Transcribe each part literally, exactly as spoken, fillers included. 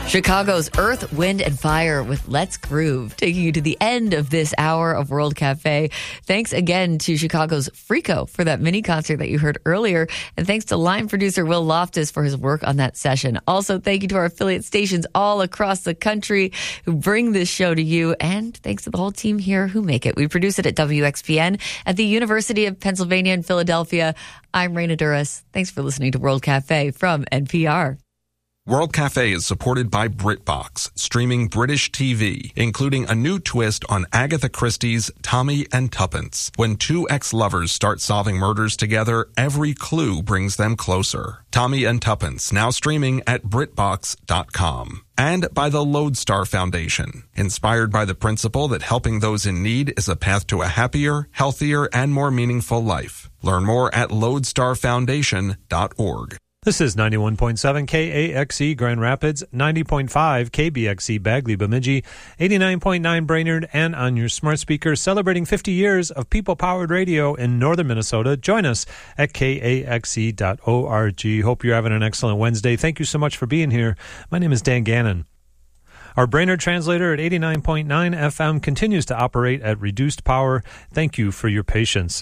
Chicago's Earth, Wind, and Fire with Let's Groove, taking you to the end of this hour of World Cafe. Thanks again to Chicago's Freako for that mini concert that you heard earlier. And thanks to line producer Will Loftus for his work on that session. Also, thank you to our affiliate stations all across the country who bring this show to you. And thanks to the whole team here who make it. We produce it at W X P N at the University of Pennsylvania in Philadelphia. I'm Raina Duras. Thanks for listening to World Cafe from N P R. World Cafe is supported by BritBox, streaming British T V, including a new twist on Agatha Christie's Tommy and Tuppence. When two ex-lovers start solving murders together, every clue brings them closer. Tommy and Tuppence, now streaming at Brit Box dot com. And by the Lodestar Foundation, inspired by the principle that helping those in need is a path to a happier, healthier, and more meaningful life. Learn more at lodestar foundation dot org. This is ninety-one point seven K A X E Grand Rapids, ninety point five K B X E Bagley Bemidji, eighty-nine point nine Brainerd, and on your smart speaker, celebrating fifty years of people-powered radio in northern Minnesota. Join us at K A X E dot org. Hope you're having an excellent Wednesday. Thank you so much for being here. My name is Dan Gannon. Our Brainerd translator at eighty-nine point nine F M continues to operate at reduced power. Thank you for your patience.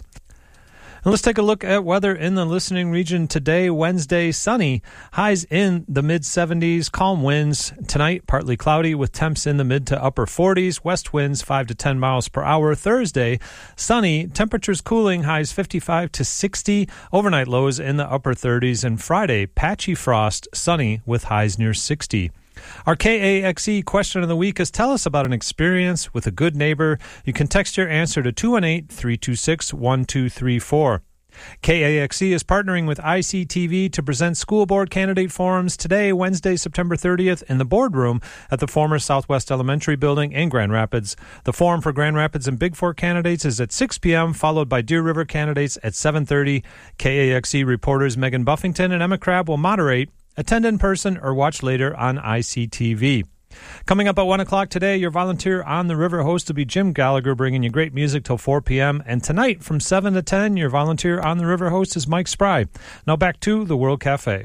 And let's take a look at weather in the listening region today. Wednesday, sunny, highs in the mid seventies, calm winds. Tonight, partly cloudy with temps in the mid to upper forties, west winds five to ten miles per hour. Thursday, sunny, temperatures cooling, highs fifty-five to sixty, overnight lows in the upper thirties. And Friday, patchy frost, sunny with highs near sixty. Our K A X E question of the week is, tell us about an experience with a good neighbor. You can text your answer to two one eight, three two six, one two three four. K A X E is partnering with I C T V to present school board candidate forums today, Wednesday, September thirtieth, in the boardroom at the former Southwest Elementary Building in Grand Rapids. The forum for Grand Rapids and Big Fork candidates is at six p.m., followed by Deer River candidates at seven thirty. K A X E reporters Megan Buffington and Emma Crabb will moderate. Attend in person or watch later on I C T V. Coming up at one o'clock today, your volunteer on the river host will be Jim Gallagher, bringing you great music till four p.m. And tonight from seven to ten, your volunteer on the river host is Mike Spry. Now back to the World Cafe.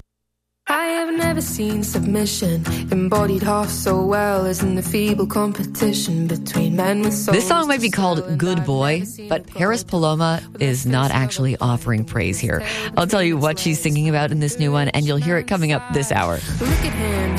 I have never seen submission embodied half so well as in the feeble competition between men with souls. This song might be called Good Boy, but Paris Paloma is not actually offering praise here. I'll tell you what she's singing about in this new one, and you'll hear it coming up this hour. Look at him,